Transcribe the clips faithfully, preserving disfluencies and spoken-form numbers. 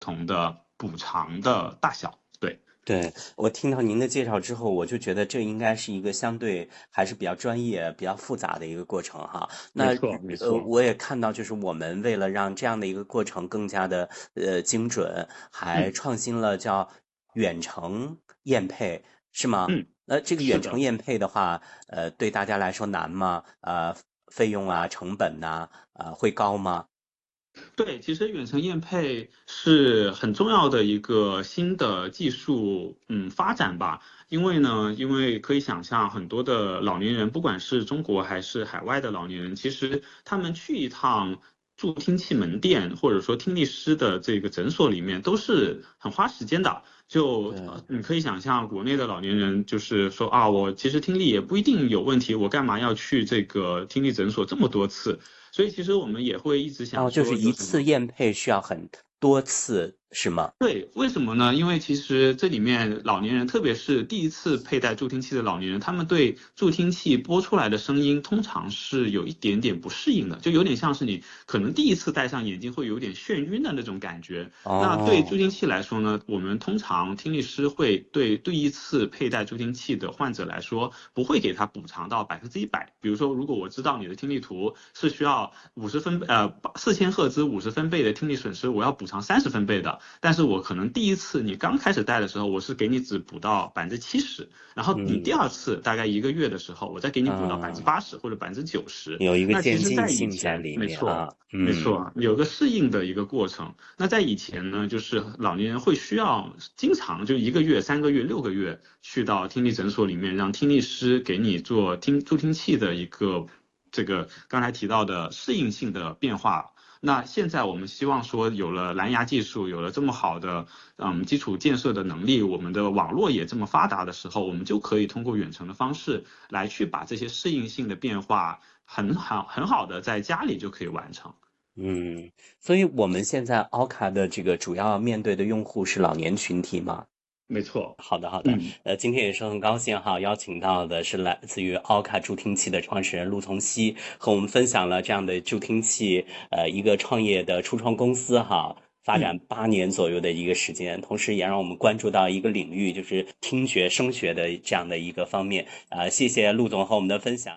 同的补偿的大小。对。 对，我听到您的介绍之后，我就觉得这应该是一个相对还是比较专业、比较复杂的一个过程哈。那没错，没呃， 错。 我也看到，就是我们为了让这样的一个过程更加的呃精准，还嗯创新了叫远程验配，是吗？ 嗯， 那这个是的。 远程验配的话，呃，对大家来说难吗？呃，费用啊、成本呐、呃，会高吗？ 对，其实远程验配是很重要的一个新的技术，嗯，发展吧。因为呢，因为可以想象很多的老年人，不管是中国还是海外的老年人，其实他们去一趟助听器门店或者说听力师的这个诊所里面，都是很花时间的。就对。 呃你可以想象，国内的老年人就是说啊，我其实听力也不一定有问题，我干嘛要去这个听力诊所这么多次？所以其实我们也会一直想哦，就是说，有一次什么。 验配需要很多次，是吗？ 对，为什么呢？因为其实这里面老年人，特别是第一次佩戴助听器的老年人，他们对助听器播出来的声音通常是有一点点不适应的，就有点像是你可能第一次戴上眼镜会有点眩晕的那种感觉。那对助哦。 听器来说呢，我们通常听力师会对第一次佩戴助听器的患者来说，不会给他补偿到百分之一百。比如说，如果我知道你的听力图是需要五十分呃四千赫兹五十分贝的听力损失，我要补偿三十分贝的。但是我可能第一次你刚开始戴的时候，我是给你只补到百分之七十，然后你第嗯。 二次大概一个月的时候，我再给你补到百分之嗯， 八十或者百分之九十。 有一个那其实， 渐进在以性在前， 里没错。 面啊。嗯。 没错，有个适应的一个过程。那在以前呢，就是老年人会需要经常就一个月、三个月、六个月去到听力诊所里面，让听力师给你做听助听器的一个这个刚才提到的适应性的变化。那现在我们希望说，有了蓝牙技术，有了这么好的嗯基础建设的能力，我们的网络也这么发达的时候，我们就可以通过远程的方式来去把这些适应性的变化很好很好的在家里就可以完成。 嗯，所以我们现在 a 卡的这个主要面对的用户是老年群体吗？ 没错。 好的，好的。 嗯。 呃，今天也是很高兴哈，邀请到的是来自于 a 卡助听器的创始人陆从熙，和我们分享了这样的助听器，呃，一个创业的初创公司哈，发展嗯。 八年左右的一个时间，同时也让我们关注到一个領域，就是聽覺聲學的這樣的一個方面。啊、謝謝陸總和我們的分享。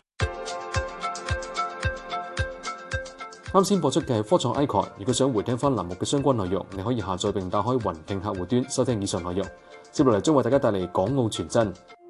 啱先播出嘅係科創 Icon，如果想回聽翻欄目嘅相關內容，你可以下載並打開雲聽客戶端收聽以上內容。接落嚟將為大家帶嚟港澳傳真。